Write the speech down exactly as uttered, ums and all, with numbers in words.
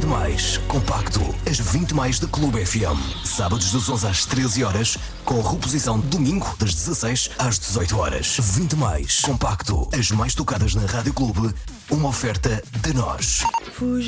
mais compacto. As vinte mais da Clube F M. Sábados das onze às treze horas, com reposição domingo das dezasseis às dezoito horas. vinte mais compacto. As mais tocadas na Rádio Clube. Uma oferta de nós. Fugir.